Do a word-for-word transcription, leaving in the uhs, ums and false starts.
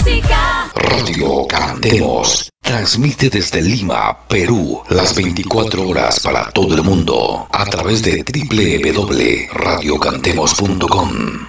música. Radio Cantemos transmite desde Lima, Perú, las veinticuatro horas para todo el mundo a través de doble u doble u doble u punto radio cantemos punto com.